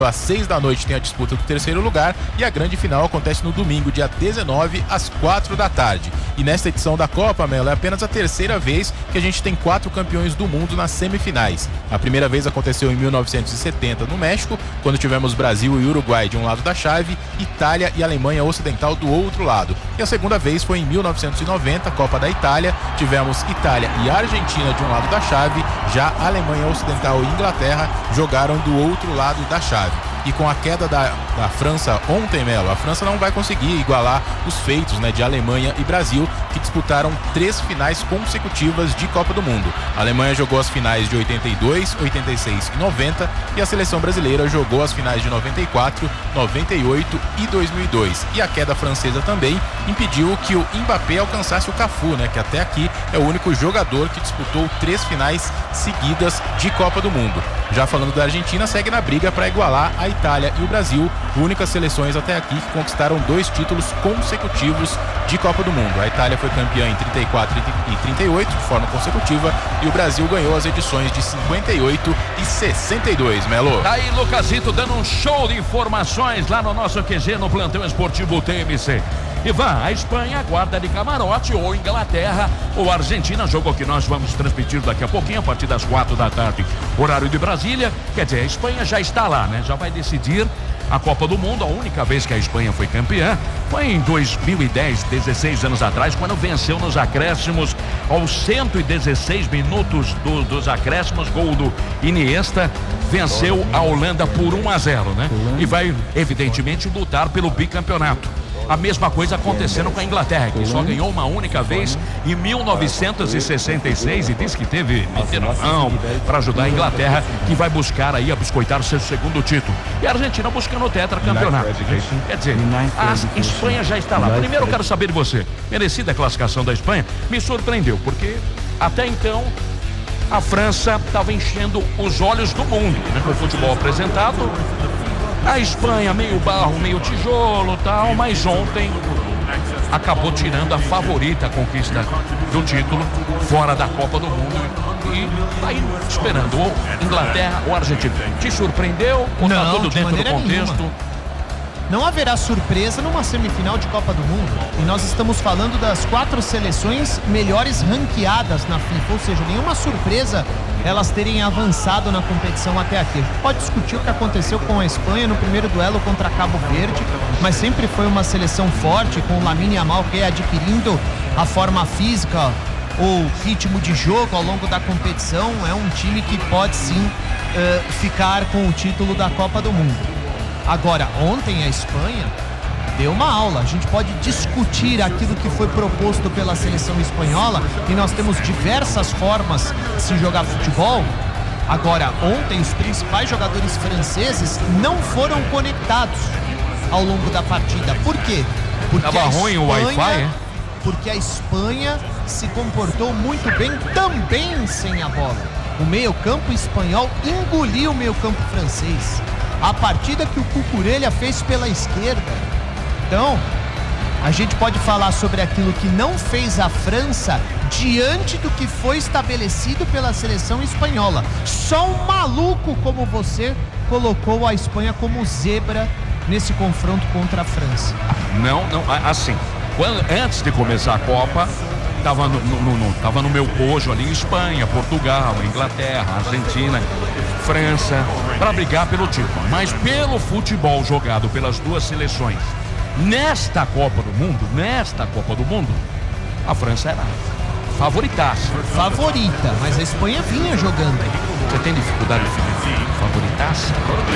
Às 6 da noite tem a disputa do terceiro lugar e a grande final acontece no domingo, dia 19, às 4 da tarde. E nesta edição da Copa, Melo, é apenas a terceira vez que a gente tem 4 campeões do mundo nas semifinais. A primeira vez aconteceu em 1970 no México, quando tivemos Brasil e Uruguai de um lado da chave, Itália e Alemanha Ocidental do outro lado. E a segunda vez foi em 1990, Copa da Itália, tivemos Itália e Argentina de um lado da chave, já Alemanha Ocidental e Inglaterra jogaram do outro lado da chave. E com a queda da França ontem, Melo, a França não vai conseguir igualar os feitos, né, de Alemanha e Brasil, que disputaram 3 finais consecutivas de Copa do Mundo. A Alemanha jogou as finais de 82, 86 e 90 e a seleção brasileira jogou as finais de 94, 98 e 2002. E a queda francesa também impediu que o Mbappé alcançasse o Cafu, né, que até aqui é o único jogador que disputou 3 finais seguidas de Copa do Mundo. Já falando da Argentina, segue na briga para igualar a Itália e o Brasil, únicas seleções até aqui que conquistaram 2 títulos consecutivos de Copa do Mundo. A Itália foi campeã em 34 e 38 de forma consecutiva e o Brasil ganhou as edições de 58 e 62, Melo. Tá aí Lucasito dando um show de informações lá no nosso QG, no Plantão Esportivo TMC. Ivan, a Espanha aguarda de camarote ou Inglaterra ou Argentina, jogo que nós vamos transmitir daqui a pouquinho, a partir das 4 da tarde, horário de Brasília. Quer dizer, a Espanha já está lá, né? Já vai decidir a Copa do Mundo. A única vez que a Espanha foi campeã foi em 2010, 16 anos atrás, quando venceu nos acréscimos aos 116 minutos dos acréscimos, gol do Iniesta, venceu a Holanda por 1-0, né? E vai, evidentemente, lutar pelo bicampeonato. A mesma coisa acontecendo com a Inglaterra, que só ganhou uma única vez em 1966 e diz que teve mão para ajudar a Inglaterra, que vai buscar aí a biscoitar seu segundo título. E a Argentina buscando o tetracampeonato. Quer dizer, a Espanha já está lá. Primeiro eu quero saber de você, merecida a classificação da Espanha, me surpreendeu, porque até então a França estava enchendo os olhos do mundo, né, com o futebol apresentado. A Espanha meio barro, meio tijolo, tal, mas ontem acabou tirando a favorita, a conquista do título fora da Copa do Mundo e aí esperando ou Inglaterra ou Argentina. Te surpreendeu ou tá tudo dentro do contexto? Nenhuma. Não haverá surpresa numa semifinal de Copa do Mundo. E nós estamos falando das 4 seleções melhores ranqueadas na FIFA. Ou seja, nenhuma surpresa elas terem avançado na competição até aqui. A gente pode discutir o que aconteceu com a Espanha no primeiro duelo contra Cabo Verde, mas sempre foi uma seleção forte, com o Lamine Yamal que é adquirindo a forma física, o ritmo de jogo ao longo da competição. É um time que pode sim ficar com o título da Copa do Mundo. Agora, ontem a Espanha deu uma aula. A gente pode discutir aquilo que foi proposto pela seleção espanhola e nós temos diversas formas de se jogar futebol. Agora, ontem os principais jogadores franceses não foram conectados ao longo da partida. Por quê? Porque tava ruim o Wi-Fi, porque a Espanha se comportou muito bem também sem a bola. O meio-campo espanhol engoliu o meio-campo francês. A partida que o Cucurella fez pela esquerda. Então, a gente pode falar sobre aquilo que não fez a França diante do que foi estabelecido pela seleção espanhola. Só um maluco como você colocou a Espanha como zebra nesse confronto contra a França. Não, assim, antes de começar a Copa, tava no meu pojo ali, Espanha, Portugal, Inglaterra, Argentina, França, para brigar pelo título. Mas pelo futebol jogado pelas duas seleções nesta Copa do Mundo, a França era favoritaça. Favorita, mas a Espanha vinha jogando. Você tem dificuldade de favoritaça?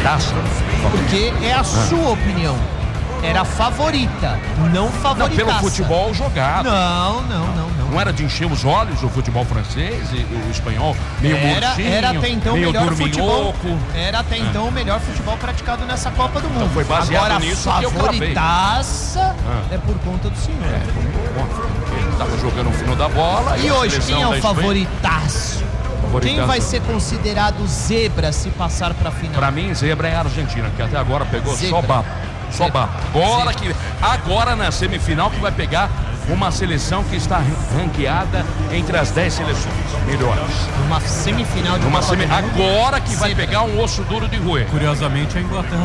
Porque é a sua opinião. Era favorita, não favoritaça. Não, pelo futebol jogado. Não. Não era de encher os olhos o futebol francês e o espanhol meio murchinho, era até então meio melhor dorminhoco. Futebol. Era até então o melhor futebol praticado nessa Copa do Mundo. Então foi baseado agora, nisso que eu cravei. Favoritaça é por conta do senhor. Ele estava jogando o fino da bola. E hoje, quem é o favoritaço? Quem vai ser considerado zebra se passar para a final? Para mim, zebra é a Argentina, que até agora pegou zebra. só baba. Agora na semifinal que vai pegar uma seleção que está ranqueada entre as 10 seleções melhores. Uma semifinal de Copa do Mundo. Agora que vai pegar um osso duro de roer. Curiosamente, a Inglaterra